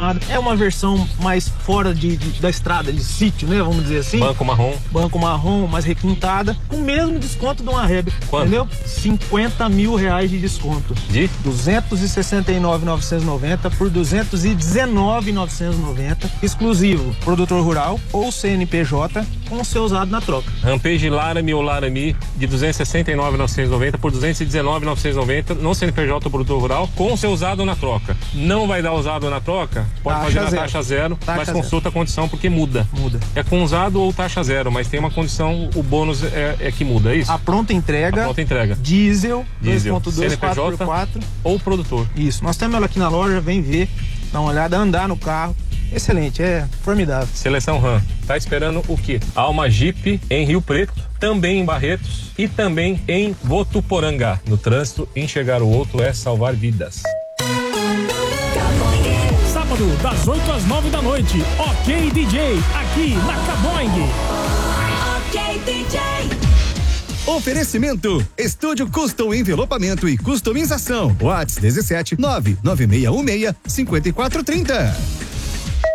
arrumada. É uma versão mais fora da estrada, de sítio, né? Vamos dizer assim. Banco marrom. Banco marrom, mais requintada, com o mesmo desconto de uma Réplica. Quanto? Entendeu? R$50 mil de desconto. De? 269.990 por 219.990, exclusivo produtor rural ou CNPJ com ser usado na troca. Rampage Laramie ou Laramie de 269.990 por 219.990 no CNPJ ou produtor rural com ser usado na troca. Não vai dar usado na troca? Pode fazer na taxa zero, mas consulta a condição porque muda. Muda. É com usado ou taxa zero, mas tem uma condição, o bônus é que muda, é isso? A pronta entrega. A pronta entrega. Diesel 2.2 CNPJ 4x4 ou produtor. Isso. Nós temos ela aqui na loja, vem ver, dá uma olhada, andar no carro. Excelente, é formidável. Seleção RAM. Tá esperando o quê? Alma Jeep em Rio Preto, também em Barretos e também em Votuporanga. No trânsito, enxergar o outro é salvar vidas. Sábado, das 8 às 9 da noite. Ok DJ, aqui na Caboing. Ok DJ. Oferecimento: Estúdio Custom Envelopamento e Customização. WhatsApp 17 99616 5430.